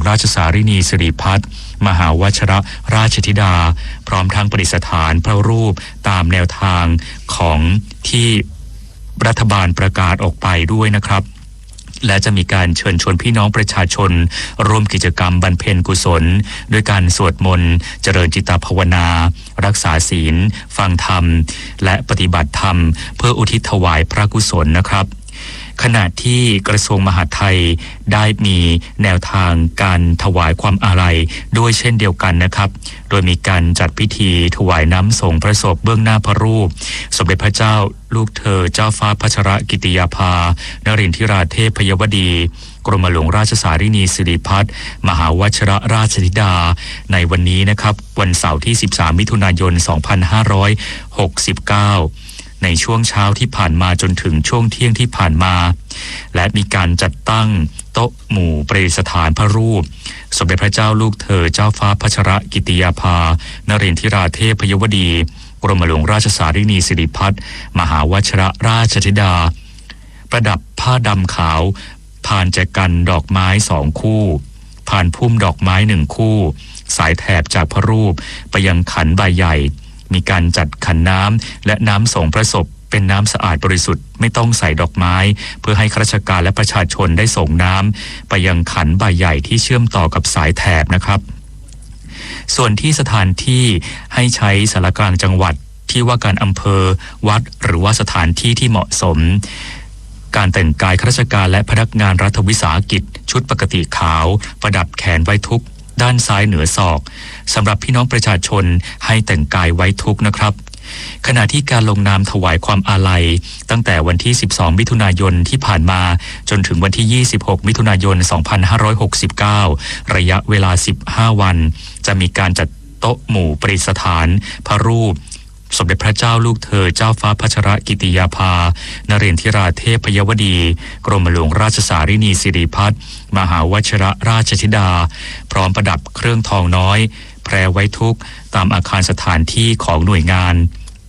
ราชสารินีสิริพัฒน์มหาวชรราชธิดาพร้อมทั้งประดิษฐานพระรูปตามแนวทางของที่รัฐบาลประกาศออกไปด้วยนะครับและจะมีการเชิญชวนพี่น้องประชาชนร่วมกิจกรรมบรรเพ็ญกุศลด้วยการสวดมนต์เจริญจิตภาวนารักษาศีลฟังธรรมและปฏิบัติธรรมเพื่ออุทิศถวายพระกุศลนะครับขณะที่กระทรวงมหาดไทยได้มีแนวทางการถวายความอาลัยด้วยเช่นเดียวกันนะครับโดยมีการจัดพิธีถวายน้ำส่งพระศพเบื้องหน้าพระรูปสมเด็จพระเจ้าลูกเธอเจ้าฟ้าพัชรกิติยาภานรินทิราเทพยวดีกรมหลวงราชสารินีสิริพัฒน์มหาวชรราชธิดาในวันนี้นะครับวันเสาร์ที่13มิถุนายน2569ในช่วงเช้าที่ผ่านมาจนถึงช่วงเที่ยงที่ผ่านมาและมีการจัดตั้งโต๊ะหมู่ประดิษฐานพระรูปสมเด็จพระเจ้าลูกเธอเจ้าฟ้าพัชรกิติยาภานรินทิราเทพยวดีกรมหลวงราชสารินีสิริพัฒน์มหาวชรราชธิดาประดับผ้าดำขาวผ่านแจกันดอกไม้2คู่ผ่านพุ่มดอกไม้1คู่สายแถบจากพระรูปไปยังขันใบใหญ่มีการจัดขันน้ำและน้ำส่งพระศพเป็นน้ำสะอาดบริสุทธิ์ไม่ต้องใส่ดอกไม้เพื่อให้ข้าราชการและประชาชนได้ส่งน้ำไปยังขันใบใหญ่ที่เชื่อมต่อกับสายแถบนะครับส่วนที่สถานที่ให้ใช้ศาลากลางจังหวัดที่ว่าการอำเภอวัดหรือว่าสถานที่ที่เหมาะสมการแต่งกายข้าราชการและพนักงานรัฐวิสาหกิจชุดปกติขาวประดับแขนไว้ทุกด้านซ้ายเหนือศอกสำหรับพี่น้องประชาชนให้แต่งกายไว้ทุกนะครับขณะที่การลงนามถวายความอาลัยตั้งแต่วันที่12มิถุนายนที่ผ่านมาจนถึงวันที่26มิถุนายน2569ระยะเวลา15วันจะมีการจัดโต๊ะหมู่ประดิษฐานพระรูปสมเด็จพระเจ้าลูกเธอเจ้าฟ้าพัชรกิติยาภานรินทิราเทพยวดีกรมหลวงราชสารินีสิริพัฒน์มหาวชรราชธิดาพร้อมประดับเครื่องทองน้อยแพรไว้ทุกตามอาคารสถานที่ของหน่วยงาน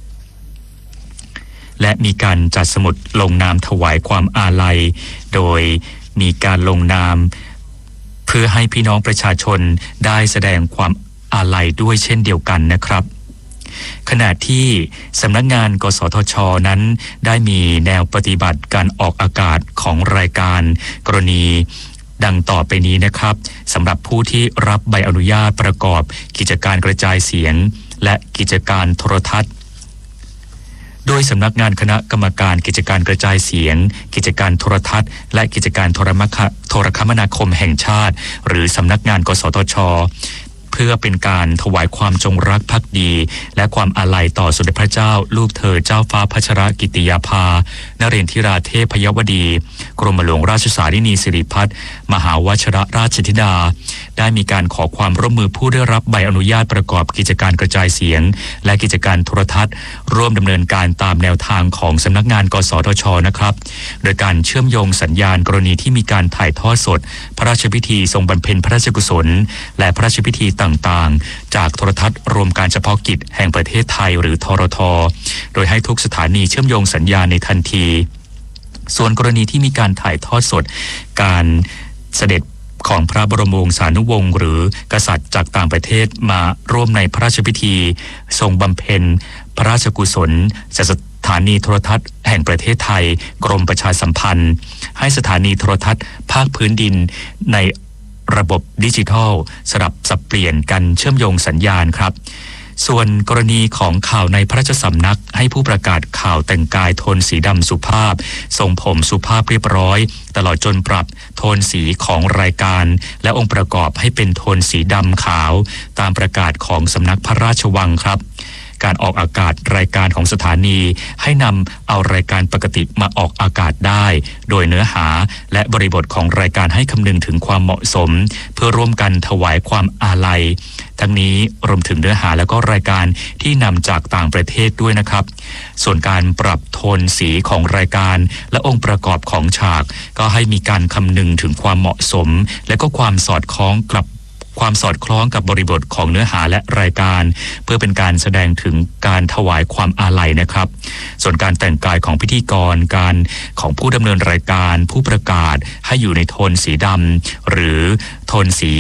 และมีการจัดสมุดลงนามถวายความอาลัยโดยมีการลงนามเพื่อให้พี่น้องประชาชนได้แสดงความอาลัยด้วยเช่นเดียวกันนะครับขณะที่สำนักงานกสทช.นั้นได้มีแนวปฏิบัติการออกอากาศของรายการกรณีดังต่อไปนี้นะครับสำหรับผู้ที่รับใบอนุญาตประกอบกิจการกระจายเสียงและกิจการโทรทัศน์โดยสำนักงานคณะกรรมการกิจการกระจายเสียงกิจการโทรทัศน์และกิจการโทรคมนาคมแห่งชาติหรือสำนักงานกสทช.เพื่อเป็นการถวายความจงรักภักดีและความอาลัยต่อสมเด็จพระเจ้าลูกเธอเจ้าฟ้าพัชรกิติยาภานรินทิราเทพยวดีกรมหลวงราชสารินีสิริพัฒน์มหาวชรราชธิดาได้มีการขอความร่วมมือผู้ได้รับใบอนุญาตประกอบกิจการกระจายเสียงและกิจการโทรทัศน์ร่วมดำเนินการตามแนวทางของสำนักงานกสทช.นะครับโดยการเชื่อมโยงสัญญาณกรณีที่มีการถ่ายทอดสดพระราชพิธีทรงบำเพ็ญพระราชกุศลและพระราชพิธีต่างๆจากโทรทัศน์รวมการเฉพาะกิจแห่งประเทศไทยหรือทรท.โดยให้ทุกสถานีเชื่อมโยงสัญญาณในทันทีส่วนกรณีที่มีการถ่ายทอดสดการเสด็จของพระบรมวงศานุวงศ์หรือกษัตริย์จากต่างประเทศมาร่วมในพระราชพิธีทรงบำเพ็ญพระราชกุศลจากสถานีโทรทัศน์แห่งประเทศไทยกรมประชาสัมพันธ์ให้สถานีโทรทัศน์ภาคพื้นดินในระบบดิจิทัลสลับสับเปลี่ยนกันเชื่อมโยงสัญญาณครับส่วนกรณีของข่าวในพระราชสำนักให้ผู้ประกาศข่าวแต่งกายโทนสีดำสุภาพทรงผมสุภาพเรียบร้อยตลอดจนปรับโทนสีของรายการและองค์ประกอบให้เป็นโทนสีดำขาวตามประกาศของสำนักพระราชวังครับการออกอากาศรายการของสถานีให้นำเอารายการปกติมาออกอากาศได้โดยเนื้อหาและบริบทของรายการให้คำนึงถึงความเหมาะสมเพื่อร่วมกันถวายความอาลัยทั้งนี้รวมถึงเนื้อหาและก็รายการที่นำจากต่างประเทศด้วยนะครับส่วนการปรับโทนสีของรายการและองค์ประกอบของฉากก็ให้มีการคำนึงถึงความเหมาะสมและก็ความสอดคล้องกับบริบทของเนื้อหาและรายการเพื่อเป็นการแสดงถึงการถวายความอาลัยนะครับส่วนการแต่งกายของพิธีกรการของผู้ดำเนินรายการผู้ประกาศให้อยู่ในโทนสีดำหรือโทนสี